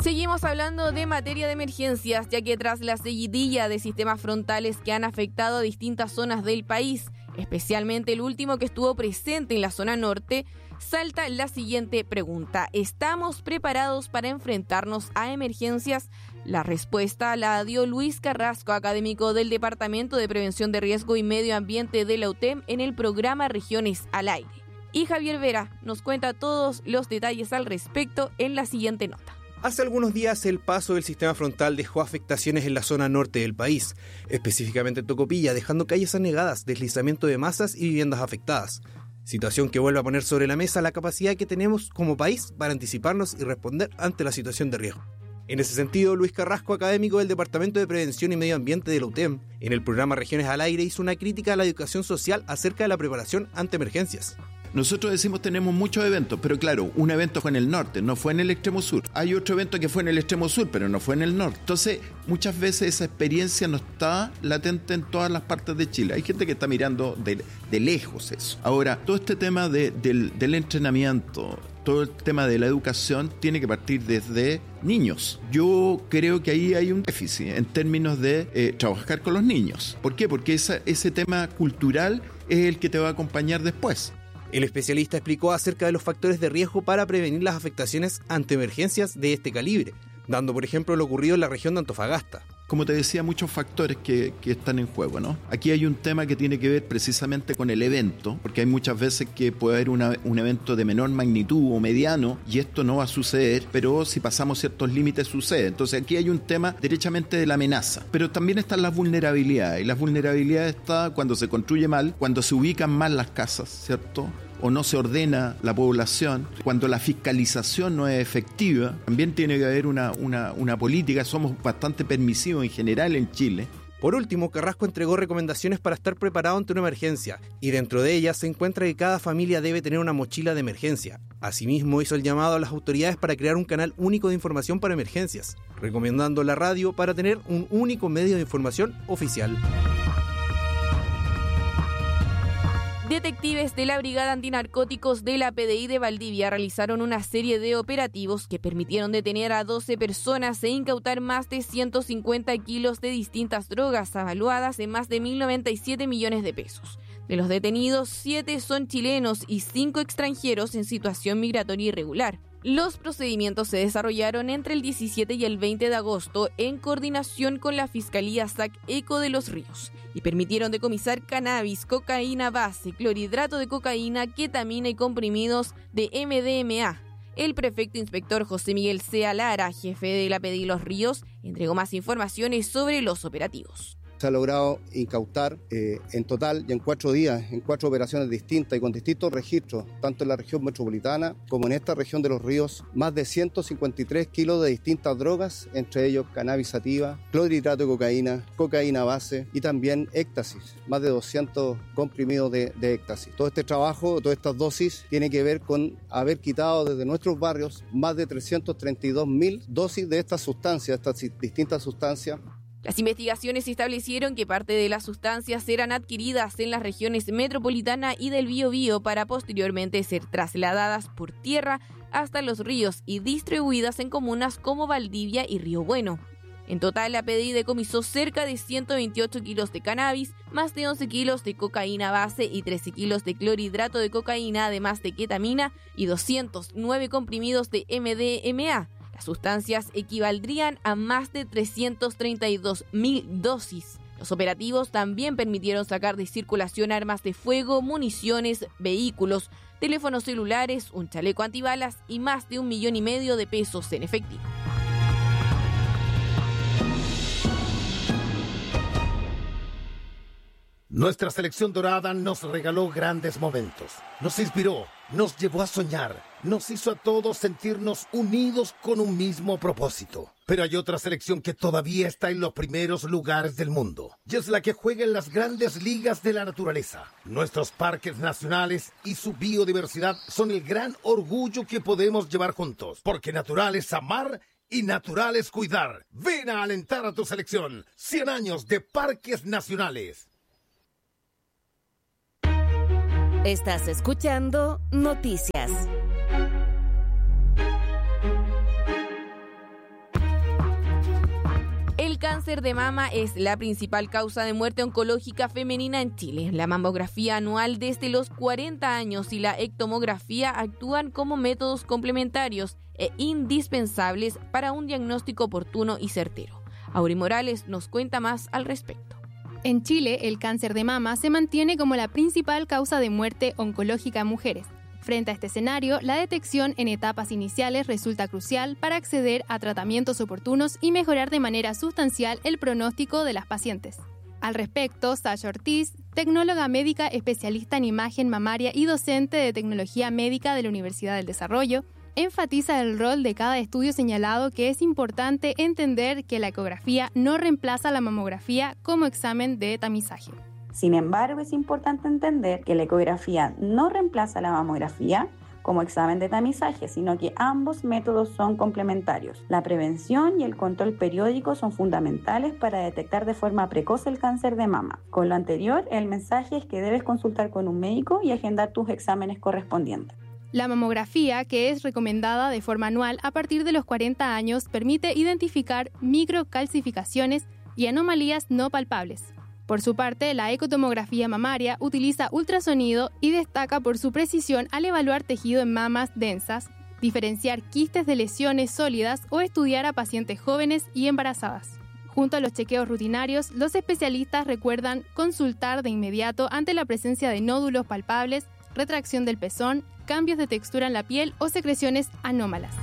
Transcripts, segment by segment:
Seguimos hablando de materia de emergencias, ya que tras la seguidilla de sistemas frontales que han afectado a distintas zonas del país, especialmente el último que estuvo presente en la zona norte, salta la siguiente pregunta: ¿estamos preparados para enfrentarnos a emergencias? La respuesta la dio Luis Carrasco, académico del Departamento de Prevención de Riesgo y Medio Ambiente de la UTEM, en el programa Regiones al Aire. Y Javier Vera nos cuenta todos los detalles al respecto en la siguiente nota. Hace algunos días el paso del sistema frontal dejó afectaciones en la zona norte del país, específicamente en Tocopilla, dejando calles anegadas, deslizamiento de masas y viviendas afectadas. Situación que vuelve a poner sobre la mesa la capacidad que tenemos como país para anticiparnos y responder ante la situación de riesgo. En ese sentido, Luis Carrasco, académico del Departamento de Prevención y Medio Ambiente de la UTEM, en el programa Regiones al Aire hizo una crítica a la educación social acerca de la preparación ante emergencias. Nosotros decimos tenemos muchos eventos, pero claro, un evento fue en el norte, no fue en el extremo sur. Hay otro evento que fue en el extremo sur, pero no fue en el norte. Entonces, muchas veces esa experiencia no está latente en todas las partes de Chile. Hay gente que está mirando de lejos eso. Ahora, todo este tema del entrenamiento, todo el tema de la educación tiene que partir desde niños. Yo creo que ahí hay un déficit en términos de trabajar con los niños. ¿Por qué? Porque ese tema cultural es el que te va a acompañar después. El especialista explicó acerca de los factores de riesgo para prevenir las afectaciones ante emergencias de este calibre, dando por ejemplo lo ocurrido en la región de Antofagasta. Como te decía, muchos factores que están en juego, ¿no? Aquí hay un tema que tiene que ver precisamente con el evento, porque hay muchas veces que puede haber un evento de menor magnitud o mediano y esto no va a suceder, pero si pasamos ciertos límites sucede. Entonces aquí hay un tema derechamente de la amenaza, pero también están las vulnerabilidades, y las vulnerabilidades están cuando se construye mal, cuando se ubican mal las casas, ¿cierto?, o no se ordena la población, cuando la fiscalización no es efectiva. También tiene que haber una política. Somos bastante permisivos en general en Chile. Por último, Carrasco entregó recomendaciones para estar preparado ante una emergencia, y dentro de ellas se encuentra que cada familia debe tener una mochila de emergencia. Asimismo, hizo el llamado a las autoridades para crear un canal único de información para emergencias, recomendando la radio para tener un único medio de información oficial. Detectives de la Brigada Antinarcóticos de la PDI de Valdivia realizaron una serie de operativos que permitieron detener a 12 personas e incautar más de 150 kilos de distintas drogas avaluadas en más de 1.097 millones de pesos. De los detenidos, 7 son chilenos y 5 extranjeros en situación migratoria irregular. Los procedimientos se desarrollaron entre el 17 y el 20 de agosto en coordinación con la Fiscalía SAC-ECO de Los Ríos y permitieron decomisar cannabis, cocaína base, clorhidrato de cocaína, ketamina y comprimidos de MDMA. El prefecto inspector José Miguel Cea Lara, jefe de la PDI Los Ríos, entregó más informaciones sobre los operativos. Se ha logrado incautar en total y en 4 días, en 4 operaciones distintas y con distintos registros, tanto en la región metropolitana como en esta región de Los Ríos, más de 153 kilos de distintas drogas, entre ellos cannabis sativa, clorhidrato de cocaína, cocaína base y también éxtasis, más de 200 comprimidos de éxtasis. Todo este trabajo, todas estas dosis, tiene que ver con haber quitado desde nuestros barrios más de 332.000 dosis de estas sustancias, estas distintas sustancias. Las investigaciones establecieron que parte de las sustancias eran adquiridas en las regiones metropolitana y del Biobío para posteriormente ser trasladadas por tierra hasta los ríos y distribuidas en comunas como Valdivia y Río Bueno. En total, la PDI decomisó cerca de 128 kilos de cannabis, más de 11 kilos de cocaína base y 13 kilos de clorhidrato de cocaína, además de ketamina y 209 comprimidos de MDMA. Las sustancias equivaldrían a más de 332.000 dosis. Los operativos también permitieron sacar de circulación armas de fuego, municiones, vehículos, teléfonos celulares, un chaleco antibalas y más de 1,5 millones de pesos en efectivo. Nuestra selección dorada nos regaló grandes momentos, nos inspiró, nos llevó a soñar, nos hizo a todos sentirnos unidos con un mismo propósito. Pero hay otra selección que todavía está en los primeros lugares del mundo, y es la que juega en las grandes ligas de la naturaleza. Nuestros parques nacionales y su biodiversidad son el gran orgullo que podemos llevar juntos, porque natural es amar y natural es cuidar. Ven a alentar a tu selección. 100 años de parques nacionales. Estás escuchando Noticias. El cáncer de mama es la principal causa de muerte oncológica femenina en Chile. La mamografía anual desde los 40 años y la ectomografía actúan como métodos complementarios e indispensables para un diagnóstico oportuno y certero. Auri Morales nos cuenta más al respecto. En Chile, el cáncer de mama se mantiene como la principal causa de muerte oncológica en mujeres. Frente a este escenario, la detección en etapas iniciales resulta crucial para acceder a tratamientos oportunos y mejorar de manera sustancial el pronóstico de las pacientes. Al respecto, Sasha Ortiz, tecnóloga médica especialista en imagen mamaria y docente de tecnología médica de la Universidad del Desarrollo, enfatiza el rol de cada estudio, señalado que es importante entender que la ecografía no reemplaza la mamografía como examen de tamizaje. Sin embargo, es importante entender que la ecografía no reemplaza la mamografía como examen de tamizaje, sino que ambos métodos son complementarios. La prevención y el control periódico son fundamentales para detectar de forma precoz el cáncer de mama. Con lo anterior, el mensaje es que debes consultar con un médico y agendar tus exámenes correspondientes. La mamografía, que es recomendada de forma anual a partir de los 40 años, permite identificar microcalcificaciones y anomalías no palpables. Por su parte, la ecotomografía mamaria utiliza ultrasonido y destaca por su precisión al evaluar tejido en mamas densas, diferenciar quistes de lesiones sólidas o estudiar a pacientes jóvenes y embarazadas. Junto a los chequeos rutinarios, los especialistas recuerdan consultar de inmediato ante la presencia de nódulos palpables, retracción del pezón, cambios de textura en la piel o secreciones anómalas.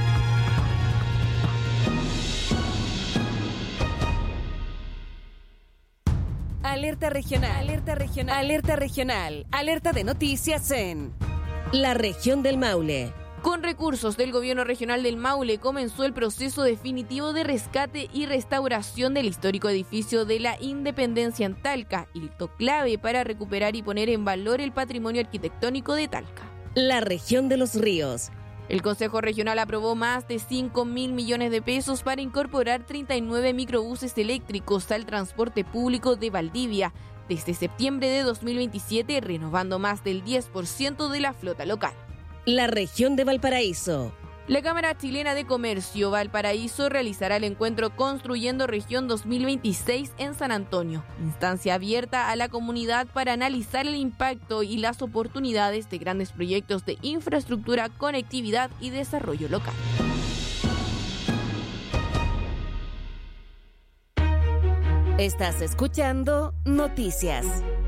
Alerta regional, alerta regional, alerta regional, alerta de noticias en la región del Maule. Con recursos del Gobierno Regional del Maule comenzó el proceso definitivo de rescate y restauración del histórico edificio de la Independencia en Talca, hito clave para recuperar y poner en valor el patrimonio arquitectónico de Talca. La región de los ríos. El Consejo Regional aprobó más de 5.000 millones de pesos para incorporar 39 microbuses eléctricos al transporte público de Valdivia desde septiembre de 2027, renovando más del 10% de la flota local. La región de Valparaíso. La Cámara Chilena de Comercio Valparaíso realizará el encuentro Construyendo Región 2026 en San Antonio, instancia abierta a la comunidad para analizar el impacto y las oportunidades de grandes proyectos de infraestructura, conectividad y desarrollo local. Estás escuchando Noticias.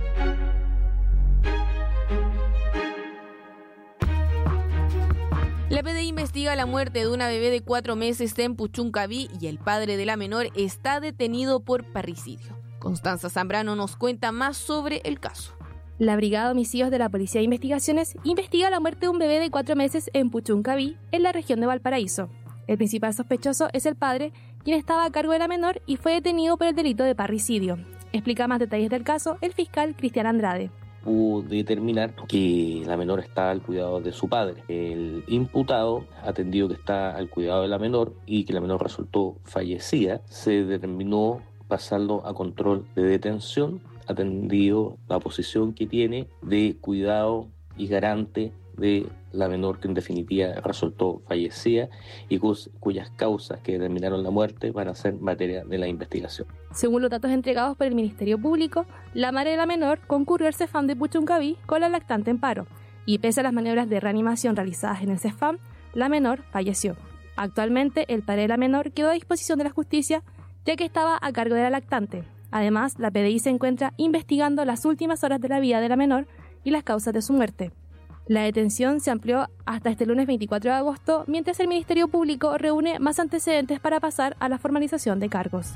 La PDI investiga la muerte de una bebé de 4 meses en Puchuncaví y el padre de la menor está detenido por parricidio. Constanza Zambrano nos cuenta más sobre el caso. La Brigada de Homicidios de la Policía de Investigaciones investiga la muerte de un bebé de 4 meses en Puchuncaví, en la región de Valparaíso. El principal sospechoso es el padre, quien estaba a cargo de la menor y fue detenido por el delito de parricidio. Explica más detalles del caso el fiscal Cristian Andrade. Pudo determinar que la menor está al cuidado de su padre. El imputado, atendido que está al cuidado de la menor y que la menor resultó fallecida, se determinó pasarlo a control de detención, atendido la posición que tiene de cuidado y garante de la menor, que en definitiva resultó fallecida y cuyas causas que determinaron la muerte van a ser materia de la investigación. Según los datos entregados por el Ministerio Público, la madre de la menor concurrió al CEFAM de Puchuncaví con la lactante en paro, y pese a las maniobras de reanimación realizadas en el CEFAM, la menor falleció. Actualmente, el padre de la menor quedó a disposición de la justicia, ya que estaba a cargo de la lactante. Además, la PDI se encuentra investigando las últimas horas de la vida de la menor y las causas de su muerte. La detención se amplió hasta este lunes 24 de agosto, mientras el Ministerio Público reúne más antecedentes para pasar a la formalización de cargos.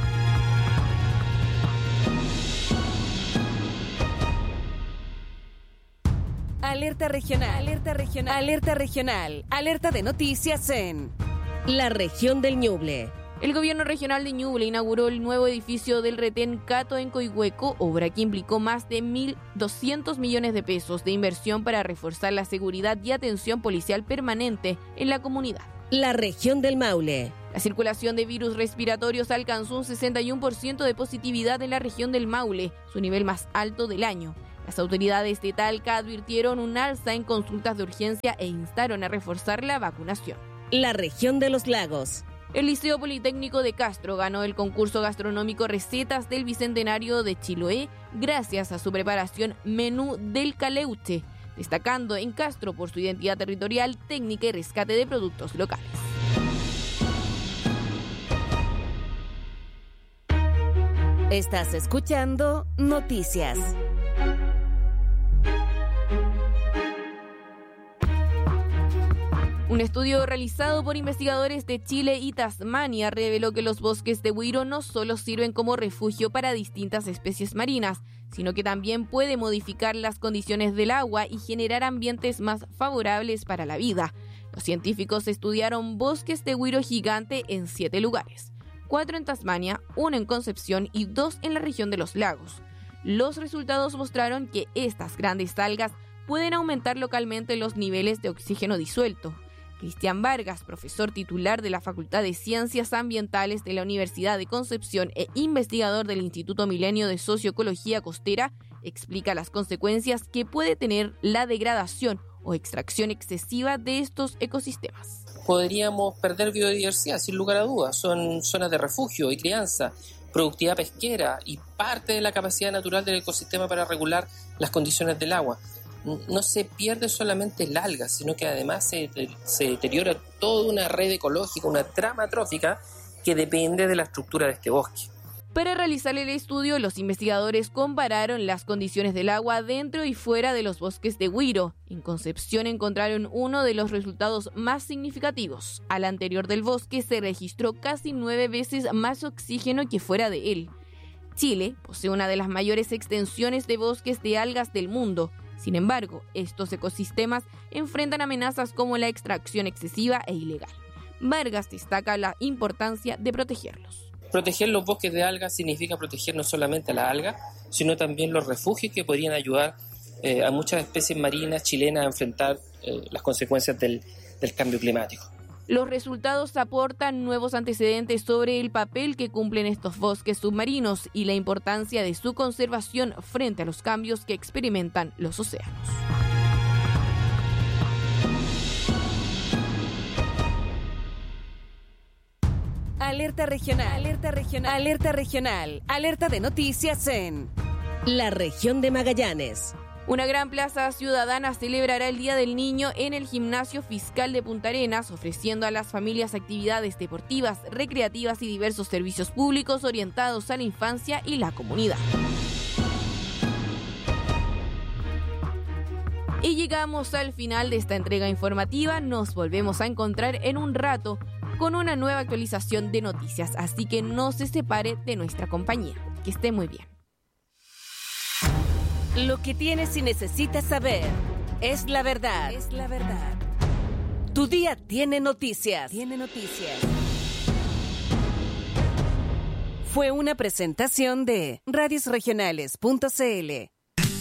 Alerta regional, alerta regional, alerta regional, alerta de noticias en la región del Ñuble. El Gobierno Regional de Ñuble inauguró el nuevo edificio del retén Cato en Coihueco, obra que implicó más de 1.200 millones de pesos de inversión para reforzar la seguridad y atención policial permanente en la comunidad. La región del Maule. La circulación de virus respiratorios alcanzó un 61% de positividad en la región del Maule, su nivel más alto del año. Las autoridades de Talca advirtieron un alza en consultas de urgencia e instaron a reforzar la vacunación. La región de los lagos. El Liceo Politécnico de Castro ganó el concurso gastronómico Recetas del Bicentenario de Chiloé gracias a su preparación Menú del Caleuche, destacando en Castro por su identidad territorial, técnica y rescate de productos locales. Estás escuchando Noticias. Un estudio realizado por investigadores de Chile y Tasmania reveló que los bosques de Huiro no solo sirven como refugio para distintas especies marinas, sino que también puede modificar las condiciones del agua y generar ambientes más favorables para la vida. Los científicos estudiaron bosques de Huiro gigante en 7 lugares, 4 en Tasmania, 1 en Concepción y 2 en la región de los lagos. Los resultados mostraron que estas grandes algas pueden aumentar localmente los niveles de oxígeno disuelto. Cristian Vargas, profesor titular de la Facultad de Ciencias Ambientales de la Universidad de Concepción e investigador del Instituto Milenio de Socioecología Costera, explica las consecuencias que puede tener la degradación o extracción excesiva de estos ecosistemas. Podríamos perder biodiversidad, sin lugar a dudas. Son zonas de refugio y crianza, productividad pesquera y parte de la capacidad natural del ecosistema para regular las condiciones del agua. No se pierde solamente el alga, sino que además se deteriora toda una red ecológica, una trama trófica que depende de la estructura de este bosque. Para realizar el estudio, los investigadores compararon las condiciones del agua dentro y fuera de los bosques de Huiro. En Concepción encontraron uno de los resultados más significativos. Al anterior del bosque se registró casi 9 veces más oxígeno que fuera de él. Chile posee una de las mayores extensiones de bosques de algas del mundo. Sin embargo, estos ecosistemas enfrentan amenazas como la extracción excesiva e ilegal. Vargas destaca la importancia de protegerlos. Proteger los bosques de algas significa proteger no solamente a la alga, sino también los refugios que podrían ayudar a muchas especies marinas chilenas a enfrentar las consecuencias del cambio climático. Los resultados aportan nuevos antecedentes sobre el papel que cumplen estos bosques submarinos y la importancia de su conservación frente a los cambios que experimentan los océanos. Alerta regional, alerta regional, alerta regional, alerta de noticias en la región de Magallanes. Una gran plaza ciudadana celebrará el Día del Niño en el Gimnasio Fiscal de Punta Arenas, ofreciendo a las familias actividades deportivas, recreativas y diversos servicios públicos orientados a la infancia y la comunidad. Y llegamos al final de esta entrega informativa. Nos volvemos a encontrar en un rato con una nueva actualización de noticias, así que no se separe de nuestra compañía. Que esté muy bien. Lo que tienes y necesitas saber es la verdad. Es la verdad. Tu día tiene noticias. Tiene noticias. Fue una presentación de radiosregionales.cl.